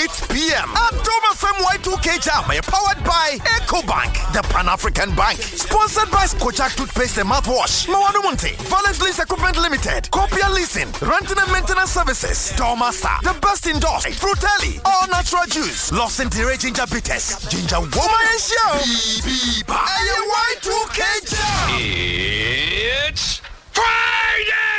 8 p.m. Adom FM Y2K Jam, powered by EcoBank, the Pan-African Bank. Sponsored by Kochak Toothpaste and Mouthwash. Mawadu Munte, Valence Lease Equipment Limited, Copia Leasing, Renting and Maintenance Services, Dormaster, the best indoors, Fruitelli, all natural juice, Lost in Tere Ginger Bitters, Ginger Woman and Show. Y2K Jam. It's Friday!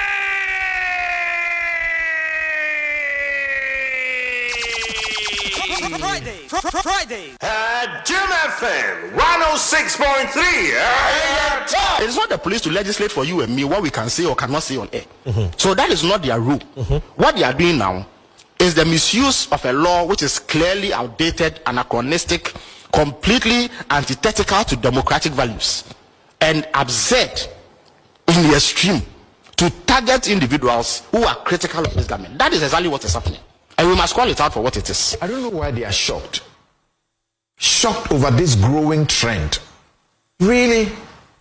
Friday. Jim FM 106.3. It's not the police to legislate for you and me what we can say or cannot say on air. So that is not their rule. What they are doing now is the misuse of a law which is clearly outdated, anachronistic, completely antithetical to democratic values, and absurd in the extreme to target individuals who are critical of this government. That is exactly what is happening. And we must call it out for what it is. I don't know why they are shocked. Shocked over this growing trend. Really,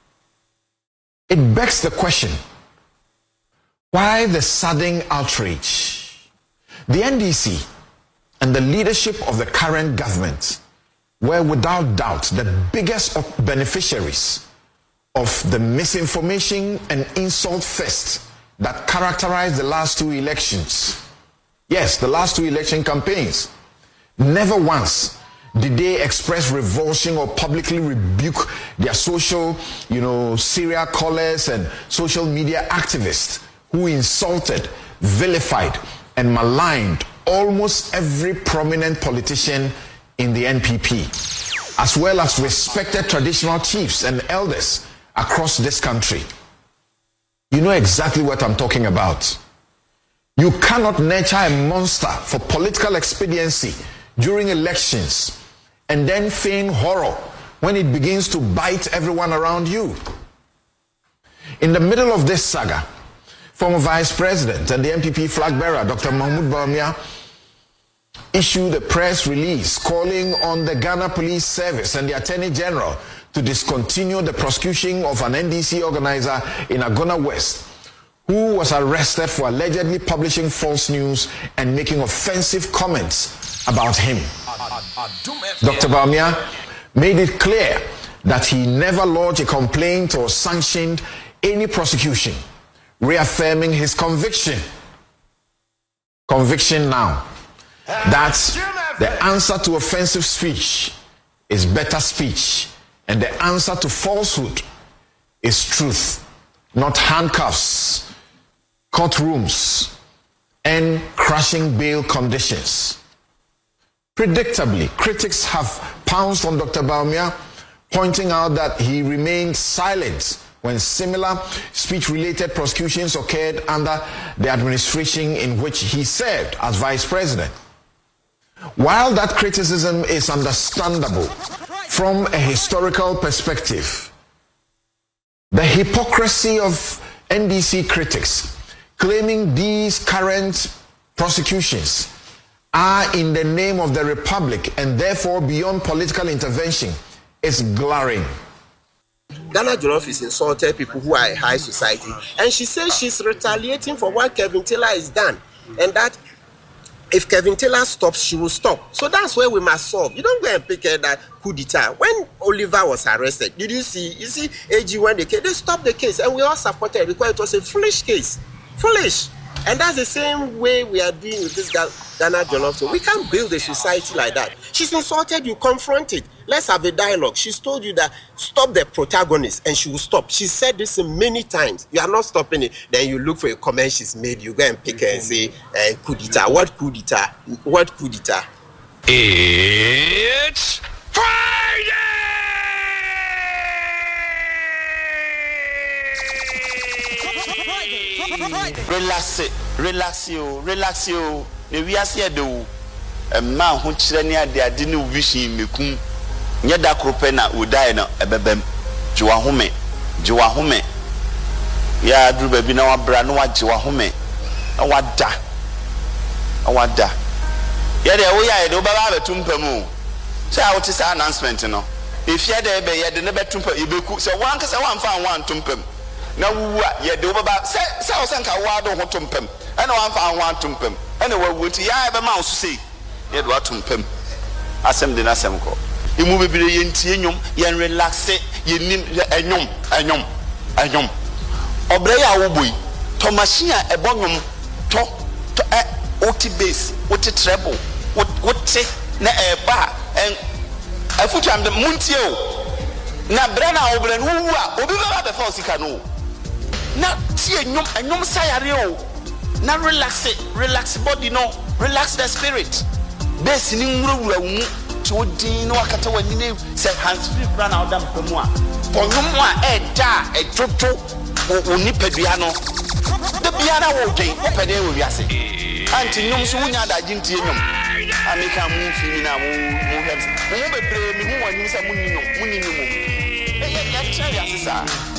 it begs the question, why the sudden outrage? The NDC and the leadership of the current government were without doubt the biggest beneficiaries of the misinformation and insult fest that characterized the last two elections. Yes, the last two election campaigns. Never once did they express revulsion or publicly rebuke their social, serial callers and social media activists who insulted, vilified, and maligned almost every prominent politician in the NPP, as well as respected traditional chiefs and elders across this country. You know exactly what I'm talking about. You cannot nurture a monster for political expediency during elections and then feign horror when it begins to bite everyone around you. In the middle of this saga, former Vice President and the NPP flag bearer, Dr. Mahmoud Bawumia, issued a press release calling on the Ghana Police Service and the Attorney General to discontinue the prosecution of an NDC organizer in Agona West, who was arrested for allegedly publishing false news and making offensive comments about him. Dr. Bawumia made it clear that he never lodged a complaint or sanctioned any prosecution, reaffirming his conviction now that the answer to offensive speech is better speech, and the answer to falsehood is truth, not handcuffs, courtrooms, and crushing bail conditions. Predictably, critics have pounced on Dr. Bawumia, pointing out that he remained silent when similar speech-related prosecutions occurred under the administration in which he served as vice president. While that criticism is understandable from a historical perspective, the hypocrisy of NDC critics claiming these current prosecutions are in the name of the Republic and therefore beyond political intervention is glaring. Ghana Jollof is insulted people who are in high society, and she says she's retaliating for what Kevin Taylor has done, and that if Kevin Taylor stops, she will stop. So that's where we must solve. You don't go and pick that coup d'etat. When Oliver was arrested, did you see? You see, AG when they stopped the case, and we all supported it because it was a foolish case. Foolish. And that's the same way we are doing with this Ghana Jollof. So we can't build a society like that. She's insulted, you confront it. Let's have a dialogue. She's told you that stop the protagonist, and she will stop. She said this many times. You are not stopping it. Then you look for a comment she's made. You go and pick her and say, coup d'etat. What coup d'etat? What coup d'etat? It's Friday! Relax you. We are here do a man who chilling at the didn't wish him mekum. Nyada kropena udai na ebebem. Juahome. Ya drew baby na wabra no wajuahome. Awada. Ya de we ya do baba betumpam. Say I want to say announcement no. If you there be ya de ne betumpa ibeku. Say one kasa one fan one tumpam. Na wuwa ye de baba say osanka wa do ho tumpam. And one fan one tumpam. And we will ya be ma so say yɛ do atum pam asɛm de na asɛm kɔ emu bebre yɛ ntie nyom yɛ relax yɛ nim enyom obre ya wo boy to machine a ebo nyom to oti bass oti treble oti na eba en afutu am de muntie o na bre na obre no wu a obi ba be fa sika no na tie enyom sayare o na relax body no relax the spirit bass ni nwurawura wu ti odin no akata wani ne se hands free plan out am pemu a ponyum a eja ejojo oni pedua no de biara wo dwen pede wo wiase anti nyum so wunya da gintie nyum ameka mu fi na mu bebre mi hu wani se mu nyum mu e ya try asesa